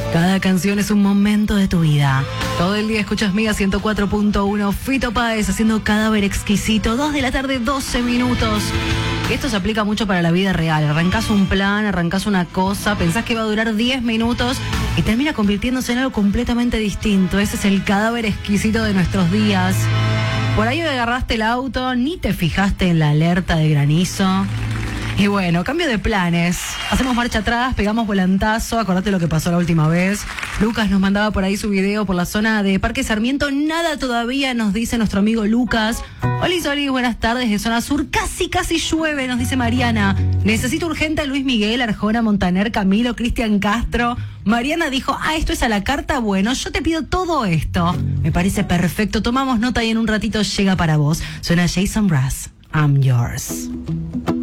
Cada canción es un momento de tu vida. Todo el día escuchas Mega 104.1, Fito Páez haciendo Cadáver Exquisito, 2 de la tarde, 12 minutos. Esto se aplica mucho para la vida real. Arrancás un plan, arrancás una cosa, pensás que va a durar 10 minutos y termina convirtiéndose en algo completamente distinto. Ese es el cadáver exquisito de nuestros días. Por ahí agarraste el auto, ni te fijaste en la alerta de granizo. Y bueno, cambio de planes. Hacemos marcha atrás, pegamos volantazo. Acordate lo que pasó la última vez. Lucas nos mandaba por ahí su video por la zona de Parque Sarmiento. Nada todavía, nos dice nuestro amigo Lucas. Oli, buenas tardes de zona sur. Casi llueve, nos dice Mariana. Necesito urgente a Luis Miguel, Arjona, Montaner, Camilo, Cristian Castro. Mariana dijo, esto es a la carta. Bueno, yo te pido todo esto. Me parece perfecto. Tomamos nota y en un ratito llega para vos. Suena Jason Mraz. I'm yours.